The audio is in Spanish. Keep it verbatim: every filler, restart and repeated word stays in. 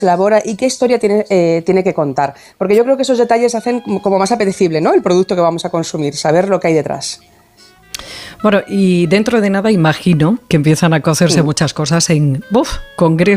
elabora y qué historia tiene, eh, tiene que contar. Porque yo creo que esos detalles hacen como más apetecible, ¿no?, el producto que vamos a consumir, saber lo que hay detrás. Bueno, y dentro de nada imagino que empiezan a cocerse mm. muchas cosas en uf, Congreso